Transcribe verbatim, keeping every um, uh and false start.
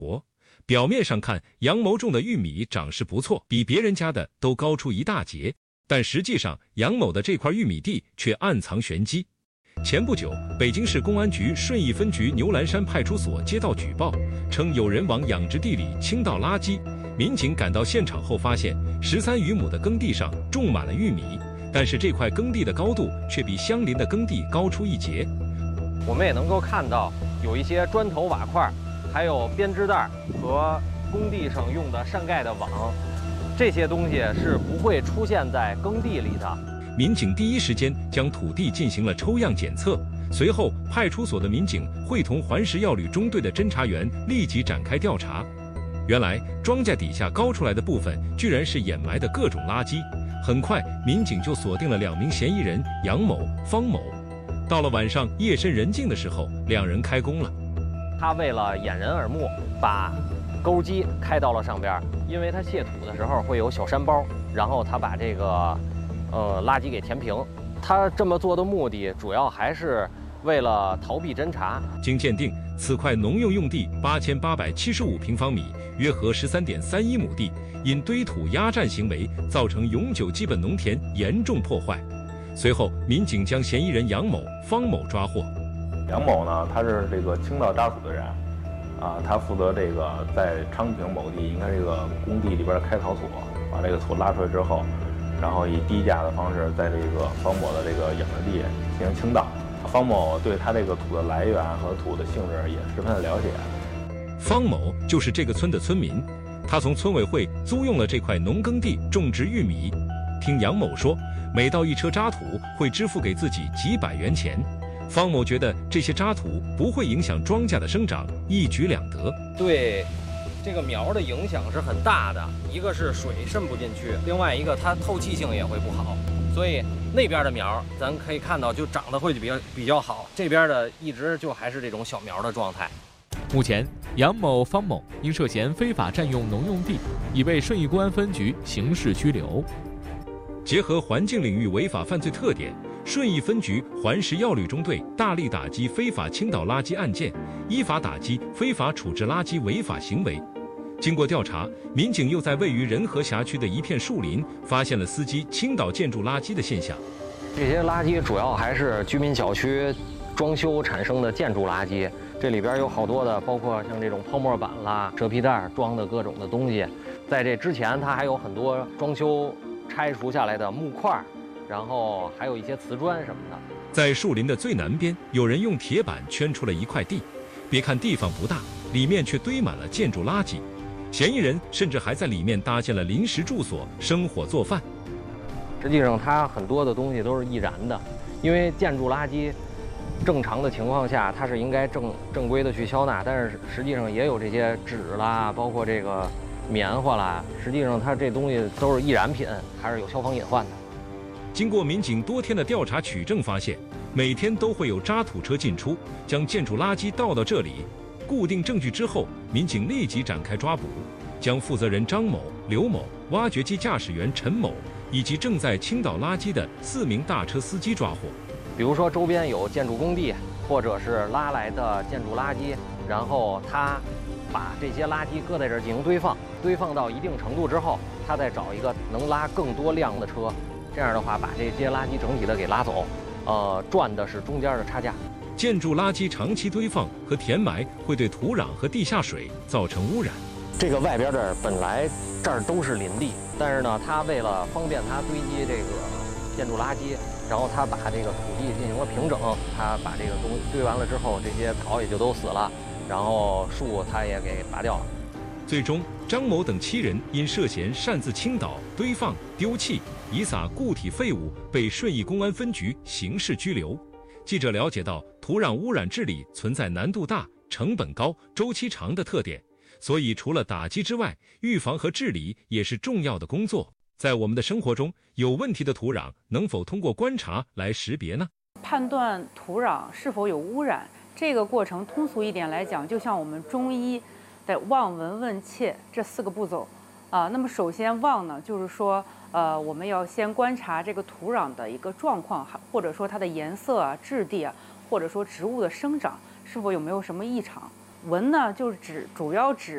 表面上看，杨某种的玉米长势不错，比别人家的都高出一大截。但实际上，杨某的这块玉米地却暗藏玄机。前不久，北京市公安局顺义分局牛栏山派出所接到举报，称有人往养殖地里倾倒垃圾。民警赶到现场后，发现十三余亩的耕地上种满了玉米，但是这块耕地的高度却比相邻的耕地高出一截。 我们也能够看到，有一些砖头瓦块，还有编织袋和工地上用的扇盖的网，这些东西是不会出现在耕地里的。 民警第一时间将土地进行了抽样检测，随后派出所的民警会同环石药旅中队的侦查员立即展开调查。原来庄稼底下高出来的部分居然是掩埋的各种垃圾。很快，民警就锁定了两名嫌疑人杨某、方某。到了晚上夜深人静的时候，两人开工了。 他为了掩人耳目，把钩机开到了上边，因为他卸土的时候会有小山包，然后他把这个呃垃圾给填平。他这么做的目的主要还是为了逃避侦查。 经鉴定，此块农用用地八千八百七十五平方米，约合十三点三一亩地，因堆土压占行为造成永久基本农田严重破坏。随后，民警将嫌疑人杨某、方某抓获。 杨某呢，他是这个倾倒渣土的人，啊，他负责这个在昌平某地，应该这个工地里边开陶土，把这个土拉出来之后，然后以低价的方式在这个方某的这个养殖地进行倾倒。方某对他这个土的来源和土的性质也十分的了解。 方某就是这个村的村民，他从村委会租用了这块农耕地种植玉米。听杨某说，每到一车渣土会支付给自己几百元钱。方某觉得这些渣土不会影响庄稼的生长，一举两得。 对这个苗的影响是很大的，一个是水渗不进去，另外一个它透气性也会不好，所以那边的苗咱可以看到就长得会比较比较好，这边的一直就还是这种小苗的状态。 目前，杨某、方某因涉嫌非法占用农用地，已被顺义公安分局刑事拘留。 结合环境领域违法犯罪特点，顺义分局环石药旅中队大力打击非法倾倒垃圾案件，依法打击非法处置垃圾违法行为。经过调查，民警又在位于仁和辖区的一片树林发现了司机倾倒建筑垃圾的现象。 这些垃圾主要还是居民小区装修产生的建筑垃圾，这里边有好多的，包括像这种泡沫板啦、蛇皮袋装的各种的东西。在这之前，它还有很多装修拆除下来的木块，然后还有一些瓷砖什么的。 在树林的最南边，有人用铁板圈出了一块地，别看地方不大，里面却堆满了建筑垃圾。嫌疑人甚至还在里面搭建了临时住所，生火做饭。 实际上，它很多的东西都是易燃的，因为建筑垃圾正常的情况下，它是应该正正规的去消纳，但是实际上也有这些纸啦，包括这个棉花啦，实际上它这东西都是易燃品，还是有消防隐患的。 经过民警多天的调查取证，发现每天都会有渣土车进出，将建筑垃圾倒到这里。固定证据之后，民警立即展开抓捕，将负责人张某、刘某、挖掘机驾驶员陈某以及正在倾倒垃圾的四名大车司机抓获。 比如说周边有建筑工地，或者是拉来的建筑垃圾，然后他把这些垃圾搁在这儿进行堆放，堆放到一定程度之后，他再找一个能拉更多量的车，这样的话把这些垃圾整体的给拉走，呃，赚的是中间的差价。 建筑垃圾长期堆放和填埋会对土壤和地下水造成污染。 这个外边的本来这儿都是林地，但是呢，它为了方便它堆积这个建筑垃圾，然后它把这个土地进行了平整，它把这个东西堆完了之后，这些草也就都死了，然后树它也给拔掉了。 最终，张某等七人因涉嫌擅自倾倒、堆放、丢弃、遗撒固体废物，被顺义公安分局刑事拘留。记者了解到，土壤污染治理存在难度大、成本高、周期长的特点，所以除了打击之外，预防和治理也是重要的工作。在我们的生活中，有问题的土壤能否通过观察来识别呢？ 判断土壤是否有污染，这个过程通俗一点来讲，就像我们中医的望闻问切这四个步骤啊。那么首先望呢，就是说，呃，我们要先观察这个土壤的一个状况，或者说它的颜色啊、质地啊，或者说植物的生长是否有没有什么异常。闻呢，就是指主要指